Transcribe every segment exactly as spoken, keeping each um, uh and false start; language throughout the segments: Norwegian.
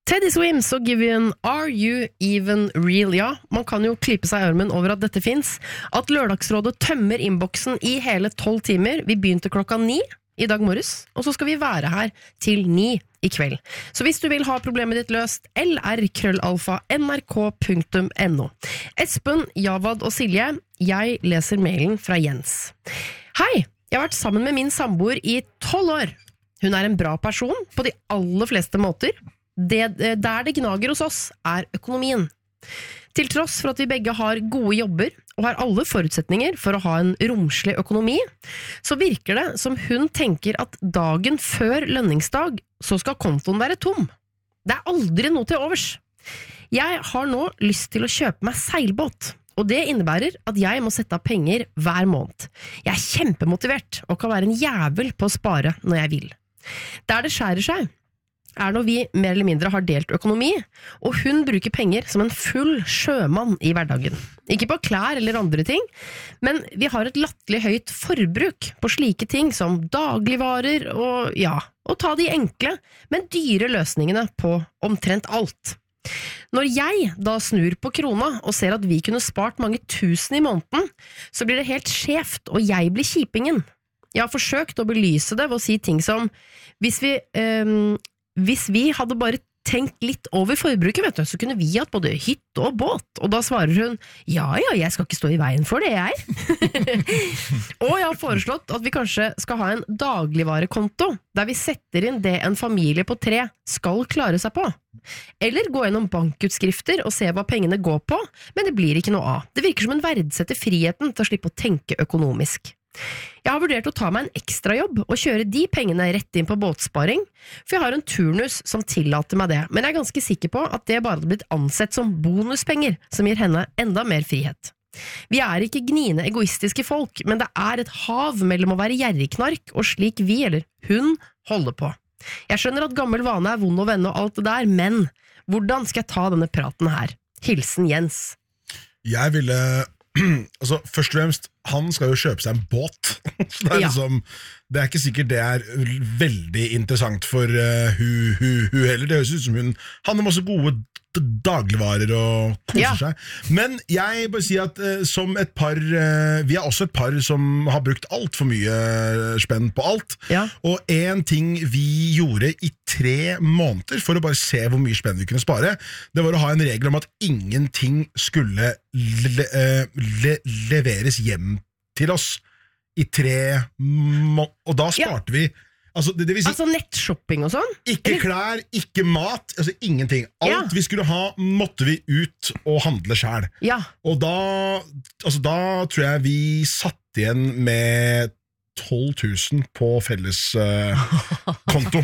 Teddy Swims og Givian, Are You Even Real? Ja, man kan jo klippe seg i armen over at dette finnes. At Lørdagsrådet tømmer innboksen i hele tolv timer. Vi begynte klokka ni i dag morges, og så skal vi være her til ni i kveld. Så hvis du vil ha problemet ditt løst, lr krøllalfa nrk punktum no. Espen, Javad og Silje, jeg leser mailen fra Jens. Hei, jeg har vært sammen med min samboer i tolv år. Hun er en bra person på de aller fleste måter. Det, der det gnager hos oss er økonomien. Til tross for at vi begge har gode jobber og har alle forutsetninger for å ha en romslig økonomi, så virker det som hun tenker at dagen før lønningsdag så skal kontoen være tom. Det er aldri noe til overs. Jeg har nå lyst til å kjøpe meg seilbåt, og det innebærer at jeg må sette av penger hver måned. Jeg er kjempemotivert og kan være en jævel på å spare når jeg vil. Der det skjærer seg, er når vi mer eller mindre har delt økonomi, og hun bruker penger som en full sjømann i hverdagen. Ikke på klær eller andre ting, men vi har et latterlig høyt forbruk på slike ting som dagligvarer og, ja, og ta de enkle, men dyre løsningene på omtrent alt. Når jeg da snur på krona og ser at vi kunne spart mange tusen i måneden, så blir det helt skjevt, og jeg blir kjipingen. Jeg har forsøkt å belyse det ved å si ting som, hvis vi... Um, Hvis vi hadde bare tenkt litt over forbruket, vet du, så kunne vi hatt både hytte og båt. Og da svarer hun, ja, ja, jeg skal ikke stå i veien for det, jeg. Og jeg har foreslått at vi kanskje skal ha en dagligvarekonto, der vi setter inn det en familie på tre skal klare seg på. Eller gå gjennom bankutskrifter og se hva pengene går på, men det blir ikke noe av. Det virker som en verdsetter friheten til å slippe å tenke økonomisk. Jeg har vurdert å ta meg en ekstra jobb og kjøre de pengene rett inn på båtsparing, for jeg har en turnus som tillater meg det, men jeg er ganske sikker på at det bare hadde blitt ansett som bonuspenger, som gir henne enda mer frihet. Vi er ikke gniende egoistiske folk, men det er et hav mellom å være gjerrigknark og slik vi, eller hun, holder på. Jeg skjønner at gammel vane er vond å vende og alt det der, men hvordan skal jeg ta denne praten her? Hilsen Jens. Jeg ville... Altså, først og fremst, han skal jo kjøpe seg en båt. det, er ja. liksom, det er ikke sikkert det er veldig interessant for uh, hun, hun, hun heller. Det høres ut som hun han har masse gode dagligvarer og koser ja. seg. Men jeg bare sier at uh, som et par, uh, vi er også et par som har brukt alt for mye spenn på alt. Ja. Og en ting vi gjorde i tre måneder for å bare se hvor mye spenn vi kunne spare, det var å ha en regel om at ingenting skulle le le leveres hjem til oss i tre måneder. Og da sparte ja. vi Altså, det, det vil si, altså nettshopping og sånn? Ikke eller? Klær, ikke mat, altså ingenting. Alt ja. Vi skulle ha, måtte vi ut og handle selv. Ja. Og da, altså da tror jeg vi satt igjen med tolv tusen på felles uh, konto.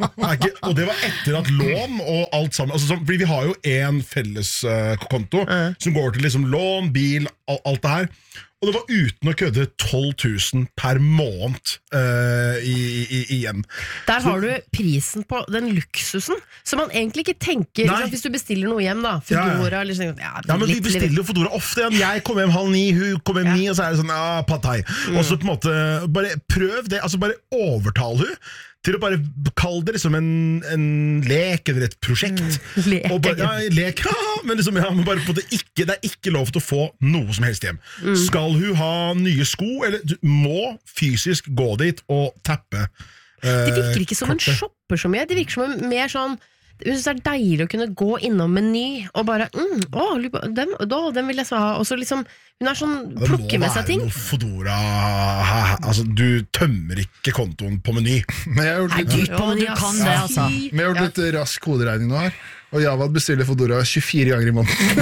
Og det var etter at lån og alt sammen, altså, så, fordi vi har jo en felles uh, konto uh. som går til liksom lån, bil, alt, alt det her. Og det var uten å kødde tolv tusen per måned uh, i, i, igjen. Der har du prisen på den luksusen, som man egentlig ikke tenker liksom, hvis du bestiller noe hjem, da. Fodora, ja, ja. Liksom, ja, ja, men vi bestiller jo Fodora ofte. Jeg kommer hjem halv ni, hun kommer hjem ja. ni, og så er det sånn, ah, pad thai. Mm. Og så på en måte, bare prøv det, altså bare overtal hun til å bare kalle det liksom en, en lek eller et prosjekt. Mm. Lek, og bare, ja, lek, men liksom, ja, men bare på det, ikke, det er ikke lov til å få noe som helst hjem. Mm. Skal hun ha nye sko, eller du må fysisk gå dit og tappe eh, det virker ikke som kortet. En shopper så mye, det virker som en mer sånn jeg synes det er deilig å kunne gå innom Meny og bare, mm, å, dem, da, dem vil jeg så ha, og så liksom hun er sånn, plukker med seg ting. Det må være noe Fodora, altså du tømmer ikke kontoen på Meny. Men jeg har gjort litt, dyrt på Meny, du kan det altså. Men jeg har gjort litt ja. rask koderegning nå her, og Javad bestiller Fodora tjuefire ganger i måneden.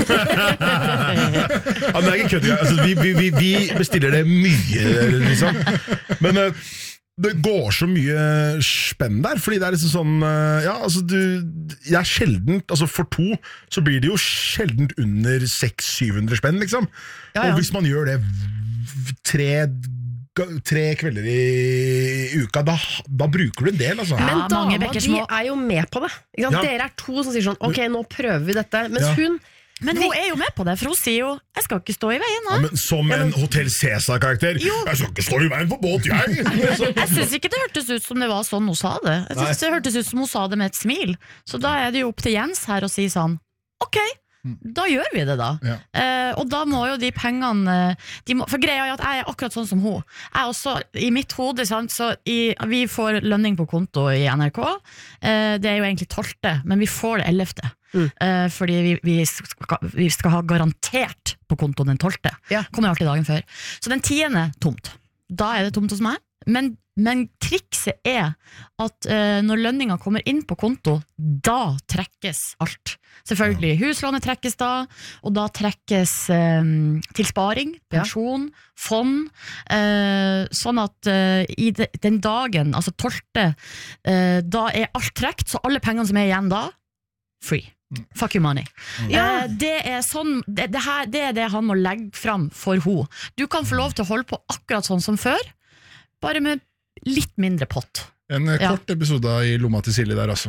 Ja, men det er ikke kødd, altså, vi, vi, vi, vi bestiller det mye, liksom. Men det går så mye spenn der, fordi det er liksom sånn, ja, altså du, jeg er sjeldent, altså for to, så blir det jo sjeldent under seks til syv hundre spenn, liksom. Ja, ja. Og hvis man gjør det tre, tre kvelder i uka, da, da bruker du en del, altså. Men ja, dama, de er jo med på det. Ikke sant? Ja. Dere er to som sier sånn, ok, nå prøver vi dette, mens ja. hun men hun er jo med på det, for hun sier jo jeg skal ikke stå i veien. Ja, men som en Hotel Cæsar-karakter. Jo. Jeg skal ikke stå i veien for båt, jeg! Jeg synes ikke det hørtes ut som det var sånn hun sa det. Jeg synes det hørtes ut som hun sa det med et smil. Så da er det jo opp til Jens her å si sånn, ok, da gjør vi det da. Ja. Eh, og da må jo de pengene de må, for greia er at jeg er akkurat sånn som hun. Jeg er også, i mitt hode, sant, så i, vi får lønning på konto i N R K. Eh, det er jo egentlig tolvte, men vi får det ellevte. Mm. Uh, fordi vi, vi, skal, vi skal ha garantert på konto den tolvte. Ja. Kommer alltid dagen før. Så den tiende tomt. Da er det tomt hos meg. Men, men trikset er at uh, når lønninga kommer inn på konto, da trekkes alt. Selvfølgelig, huslånet trekkes da, og da trekkes um, til sparing, pensjon, fond, uh, sånn at uh, i de, den dagen, altså tolvte, uh, da er alt trekt, så alle pengene som er igjen da, free. Fuck your money. Ja. Det, er sånn, det, det, her, det er det han må legge fram for ho. Du kan få lov til å holde på akkurat sånn som før, bare med litt mindre pott. En ja. kort episode i lomma til Silje der altså.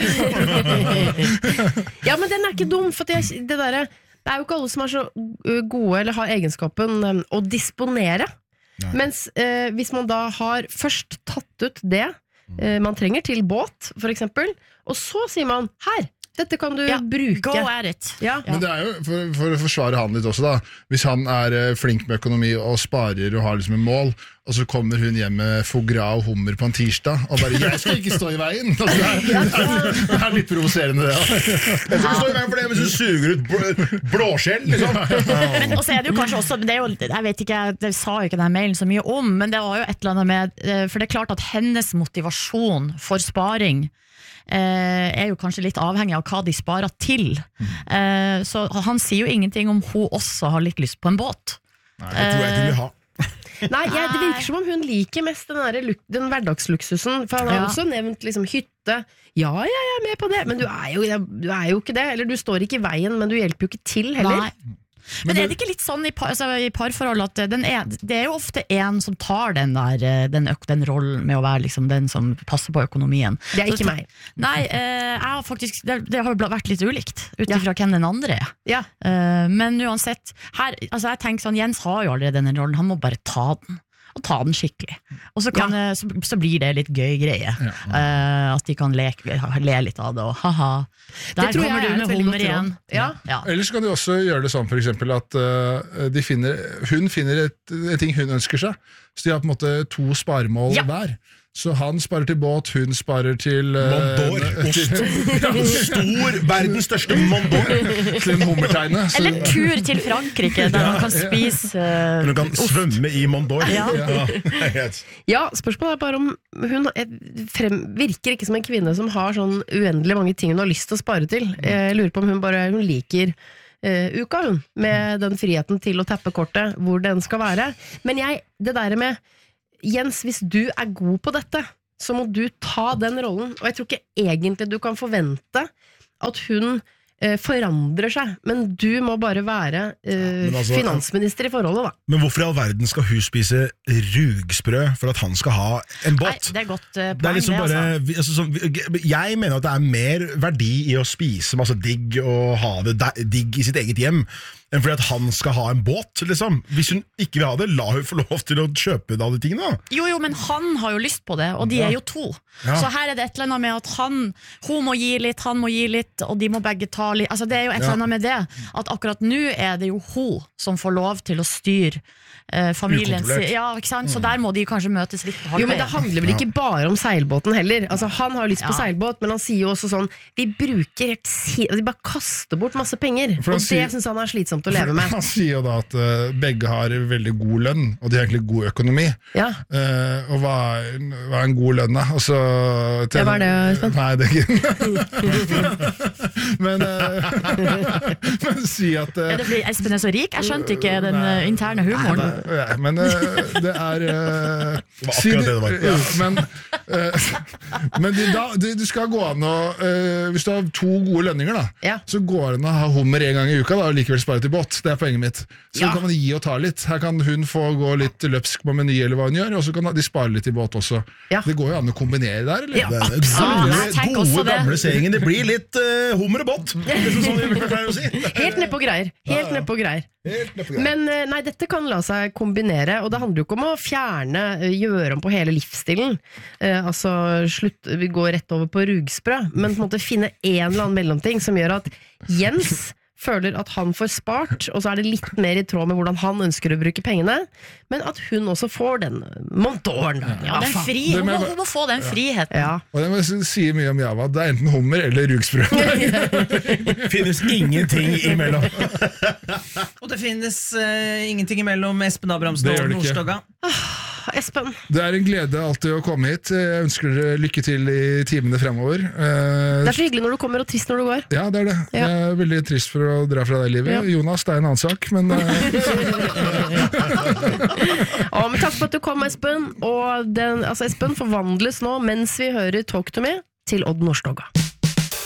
Ja, men den er ikke dum, for det, det, der, det er jo ikke alle som er så gode eller har egenskapen um, å disponere. Nei. Mens uh, hvis man da har først tatt ut det uh, man trenger til båt, for eksempel, og så sier man, her, dette kan du ja, bruke. Go at it. Ja. Men det er jo, for, for å forsvare han litt også da, hvis han er flink med økonomi og sparer og har liksom en mål, og så kommer hun hjem med foie gras og hummer på en tirsdag, og bare, jeg skal ikke stå i veien. Altså, det, er, det, er, det er litt provoserende det. Ja. Jeg skal ikke stå i veien for det hvis du suger ut bl blåskjell, liksom. Men, og så er det jo kanskje også, det er jo, jeg vet ikke, det sa jo ikke denne mailen så mye om, men det var jo et eller annet med, for det er klart at hennes motivasjon for sparing Eh, er jo kanskje litt avhengig av hva de sparer til. eh, Så han sier jo ingenting om hun også har litt lyst på en båt. Nei, det tror jeg ikke vil ha. Nei, jeg, det virker som om hun liker mest den, der, den hverdagsluksusen. For han har ja. også nevnt liksom, hytte. Ja, ja, jeg er med på det. Men du er, jo, du er jo ikke det. Eller du står ikke i veien, men du hjelper jo ikke til heller. Nei. Men er det ikke litt sånn i, par, altså, i parforhold at den er, det er jo ofte en som tar den der den, den rollen med å være liksom den som passer på økonomien. Det er ikke så, meg. Nei, eh, jeg har faktisk det, det har jo vært litt ulikt utifra ja. hvem den andre er. Ja. Eh, men uansett her, altså jeg tenker sånn, Jens har jo allerede den rollen, han må bare ta den. Og ta den skikkelig. Og så, kan, ja. så, så blir det litt gøy greie. Ja. Uh, at de kan le, le litt av det. Og haha, der kommer du med hummer igjen. Ja. Ja. Ellers kan de også gjøre det sånn for eksempel at uh, de finner, hun finner et, et ting hun ønsker seg. Så de har på en måte to sparemål ja. der. Så han sparer til båt, hun sparer til uh, Mondor, ost. Ja, stor, verdens største Mondor. Til en hummertegne. Så. Eller tur til Frankrike, der man kan spise uh, Du kan ost. Svømme i Mondor. Ja. Ja. Ja, spørsmålet er bare om hun frem, virker ikke som en kvinne som har sånn uendelig mange ting hun har lyst til å spare til. Jeg lurer på om hun bare hun liker uh, uka, hun, med den friheten til å tappe kortet hvor den skal være. Men jeg, det der med Jens, hvis du er god på dette, så må du ta den rollen. Og jeg tror ikke egentlig du kan forvente at hun eh, forandrer seg, men du må bare være eh, altså, finansminister i forholdet, da. Men hvorfor i all verden skal hun spise rugsprø for at han skal ha en båt? Nei, det er godt uh, poeng, det er liksom det, bare, altså. altså, så, jeg mener at det er mer verdi i å spise masse digg og ha det digg i sitt eget hjem enn fordi at han skal ha en båt, liksom. Hvis hun ikke vil ha det, la hun få lov til å kjøpe alle tingene. Jo, jo, men han har jo lyst på det, og de ja. er jo to. Ja. Så her er det et eller annet med at han, hun må gi litt, han må gi litt, og de må begge ta litt. Altså, det er jo et eller annet med det, at akkurat nå er det jo hun som får lov til å styre eh, familien. Ja, ikke sant? Så der må de kanskje møtes litt på halvveien. Jo, men det handler vel ikke bare om seilbåten heller. Altså, han har lyst på ja. seilbåt, men han sier jo også sånn, vi bruker helt, de bare kaster bort masse penger, og det sier, synes han er slitsomt å leve med. Han sier jo da at uh, begge har veldig god lønn, og de har egentlig god økonomi. Ja. Uh, og hva er, hva er en god lønn, da? Altså, til, ja, hva er det, Espen? Nei, det er ikke men, uh, men si at uh, Er det fordi Espen er så rik? Jeg skjønte ikke den uh, interne humoren. Nei, nei, men uh, det er uh, det var akkurat det det var. Ja, men uh, men de, da, de, de skal gå an å uh, hvis du har to gode lønninger, da, ja. så går det an å ha hummer en gang i uka, da, og likevel spare til i båt, det er poenget mitt. Så Ja. kan man gi og ta litt. Her kan hun få gå litt løpsk på meny, eller hva hun gjør, og så kan de spare litt i båt også. Ja. Det går jo an å kombinere der, eller? Ja, Det er absolutt. gamle, jeg tenker også gode, det. gamle sayingen. Det blir litt uh, hummer og båt. Det er sånn vi pleier å si. Helt nedpå greier. Helt nedpå greier. Helt ned på greia. Men eh, nei, dette kan la seg kombinere, og det handler jo ikke om å fjerne, eh, gjøre om på hele livsstilen. Eh, altså, slutt, vi går rett over på rugsprø, men på en måte finne en eller annen mellomting som gjør at Jens føler at han får spart, og så er det litt mer i tråd med hvordan han ønsker å bruke pengene, men at hun også får den Montoren. Ja, den fri, Det hun, må jeg må, bare- hun må få den friheten. Ja. Og det må jeg si mye om Java. Det er enten hummer eller rugsprø. Finnes ingenting imellom. Og det finnes eh, ingenting imellom Espen Abrahamsen Det gjør og det ikke. Nordstoga. Espen, Det er en glede alltid å komme hit. Jeg ønsker dere lykke til i timene fremover. Eh, det er så hyggelig når du kommer og trist når du går. Ja, det er det. Ja. Jeg er veldig trist for å dra fra det livet. Ja. Jonas, det er en annen sak, men eh, Å, men takk for at du kom, Espen. Og den, altså, Espen forvandles nå mens vi hører Talk to me til Odd Nordstoga.